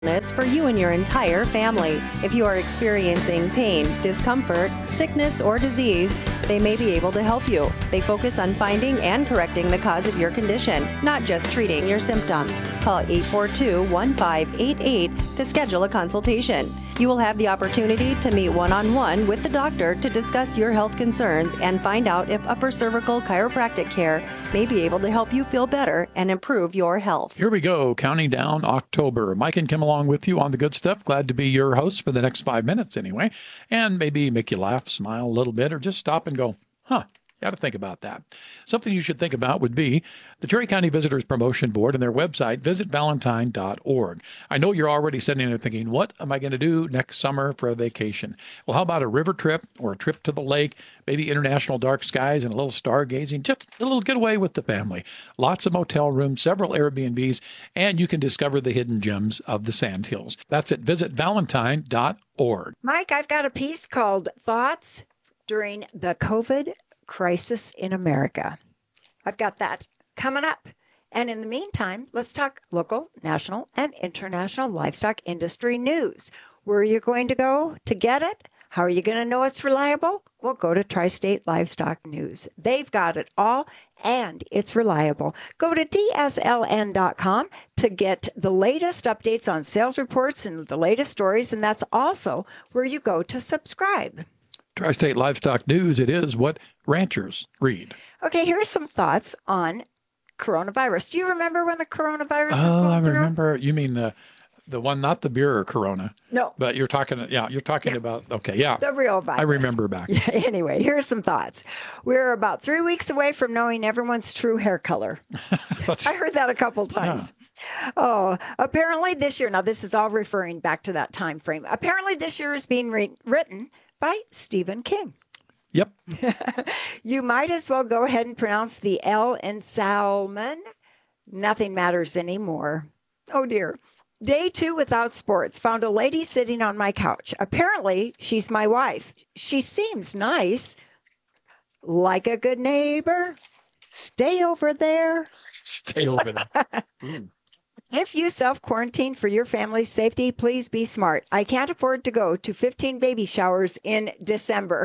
for you and your entire family. If you are experiencing pain, discomfort, sickness, or disease, they may be able to help you. They focus on finding and correcting the cause of your condition, not just treating your symptoms. Call 842-1588 to schedule a consultation. You will have the opportunity to meet one-on-one with the doctor to discuss your health concerns and find out if upper cervical chiropractic care may be able to help you feel better and improve your health. Here we go, counting down October. Mike and Kim along with you on the good stuff. Glad to be your host for the next 5 minutes anyway, and maybe make you laugh, smile a little bit, or just stop and go, got to think about that. Something you should think about would be the Cherry County Visitors Promotion Board and their website, visitvalentine.org. I know you're already sitting there thinking, what am I going to do next summer for a vacation? Well, how about a river trip or a trip to the lake, maybe international dark skies and a little stargazing, just a little getaway with the family. Lots of motel rooms, several Airbnbs, and you can discover the hidden gems of the Sandhills. That's at visitvalentine.org. Mike, I've got a piece called Thoughts During the COVID Crisis in America. I've got that coming up. And in the meantime, let's talk local, national, and international livestock industry news. Where are you going to go to get it? How are you going to know it's reliable? Well, go to Tri-State Livestock News. They've got it all, and it's reliable. Go to DSLN.com to get the latest updates on sales reports and the latest stories, and that's also where you go to subscribe. Tri-State Livestock News, it is what ranchers read. Okay, here's some thoughts on coronavirus. Do you remember when the coronavirus was going I through? remember. You mean the one, not the beer or Corona. No. But you're talking about, okay, yeah. The real virus. I remember back. Yeah, anyway, here's some thoughts. We're about 3 weeks away from knowing everyone's true hair color. I heard that a couple times. Yeah. Oh, apparently this year, now this is all referring back to that time frame. Apparently this year is being written by Stephen King. Yep. You might as well go ahead and pronounce the L in Salmon. Nothing matters anymore. Oh, dear. Day 2 without sports. Found a lady sitting on my couch. Apparently, she's my wife. She seems nice. Like a good neighbor. Stay over there. Stay over there. If you self-quarantine for your family's safety, please be smart. I can't afford to go to 15 baby showers in December.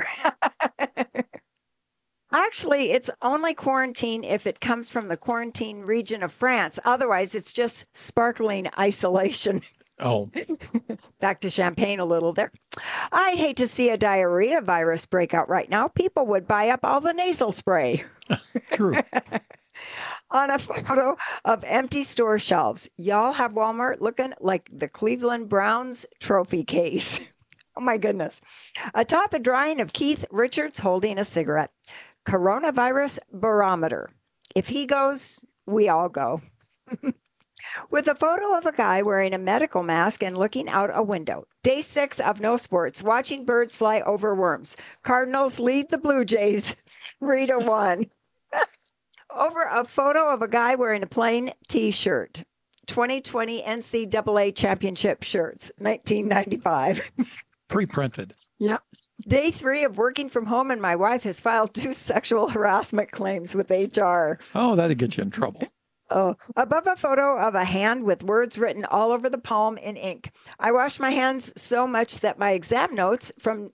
Actually, it's only quarantine if it comes from the quarantine region of France. Otherwise, it's just sparkling isolation. Oh. Back to champagne a little there. I'd hate to see a diarrhea virus break out right now. People would buy up all the nasal spray. True. On a photo of empty store shelves, y'all have Walmart looking like the Cleveland Browns trophy case. Oh, my goodness. Atop a drawing of Keith Richards holding a cigarette. Coronavirus barometer. If he goes, we all go. With a photo of a guy wearing a medical mask and looking out a window. Day 6 of no sports, watching birds fly over worms. Cardinals lead the Blue Jays 3-1. Over a photo of a guy wearing a plain T-shirt. 2020 NCAA championship shirts, 1995. Pre-printed. Yep. Day 3 of working from home, and my wife has filed 2 sexual harassment claims with HR. Oh, that'd get you in trouble. Oh, above a photo of a hand with words written all over the palm in ink. I washed my hands so much that my exam notes from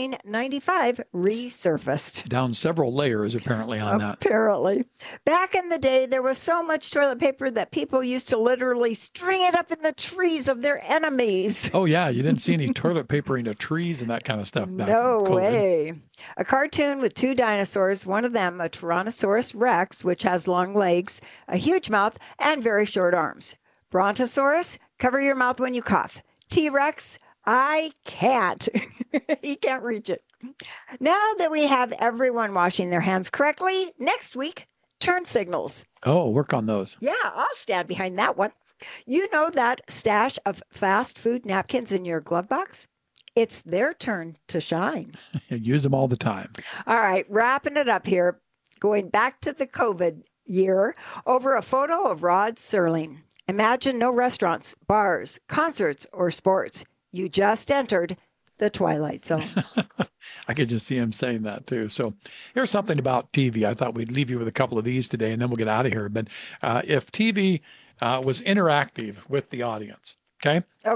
1995 resurfaced. Down several layers, apparently, on that. Apparently. Back in the day, there was so much toilet paper that people used to literally string it up in the trees of their enemies. Oh, yeah. You didn't see any toilet papering of trees and that kind of stuff back No in COVID. way. A cartoon with 2 dinosaurs, one of them a Tyrannosaurus Rex, which has long legs, a huge mouth, and very short arms. Brontosaurus, cover your mouth when you cough. T-Rex, I can't. He can't reach it. Now that we have everyone washing their hands correctly, next week, turn signals. Oh, work on those. Yeah, I'll stand behind that one. You know that stash of fast food napkins in your glove box? It's their turn to shine. Use them all the time. All right, wrapping it up here, going back to the COVID year, over a photo of Rod Serling. Imagine no restaurants, bars, concerts, or sports. You just entered the Twilight Zone. I could just see him saying that too. So here's something about TV. I thought we'd leave you with a couple of these today and then we'll get out of here. But if TV was interactive with the audience, Okay.